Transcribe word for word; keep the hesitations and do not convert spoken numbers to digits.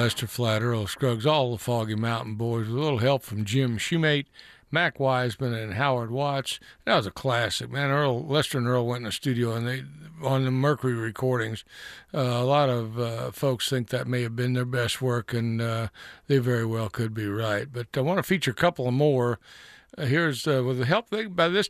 Lester Flatt, Earl Scruggs, all the Foggy Mountain Boys, with a little help from Jim Shoemate, Mac Wiseman, and Howard Watts. That was a classic, man. Earl, Lester and Earl went in the studio, and they on the Mercury recordings. Uh, a lot of uh, folks think that may have been their best work, and uh, they very well could be right. But I want to feature a couple of more. Uh, here's uh, with the help they, by this